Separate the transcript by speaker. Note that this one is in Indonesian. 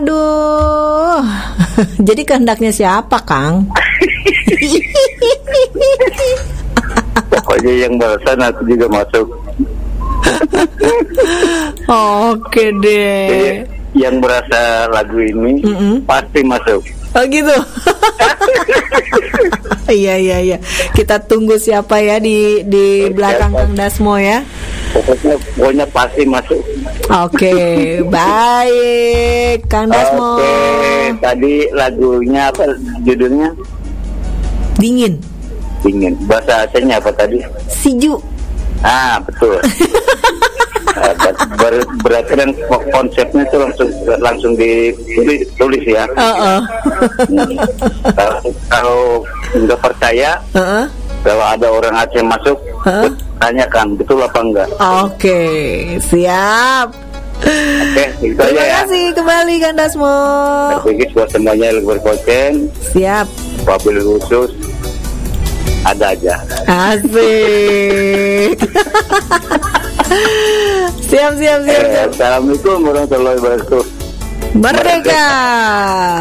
Speaker 1: Aduh. Jadi kehendaknya siapa, Kang?
Speaker 2: Pokoknya yang balasan aku juga masuk.
Speaker 1: Oke deh.
Speaker 2: Jadi yang merasa lagu ini pasti masuk.
Speaker 1: Oh gitu. Iya. Kita tunggu siapa ya di belakang Kang Dasmo ya.
Speaker 2: Pokoknya pasti masuk.
Speaker 1: Oke, baik Kang Dasmo.
Speaker 2: Oke, tadi lagunya apa judulnya?
Speaker 1: Dingin.
Speaker 2: Bahasa Acehnya apa tadi?
Speaker 1: Siju.
Speaker 2: Betul. Berarti kan konsepnya itu langsung ditulis ya. Kalau nggak percaya, kalau ada orang Aceh masuk, tanyakan betul apa enggak.
Speaker 1: Oke, siap.
Speaker 2: Oke, itu
Speaker 1: Terima
Speaker 2: aja ya.
Speaker 1: kasih kembali Kang Dasmo.
Speaker 2: Terima buat semuanya yang berkocen.
Speaker 1: Siap.
Speaker 2: Wabil khusus ada aja.
Speaker 1: Asik. Siap.
Speaker 2: Assalamualaikum warahmatullahi wabarakatuh.
Speaker 1: Merdeka.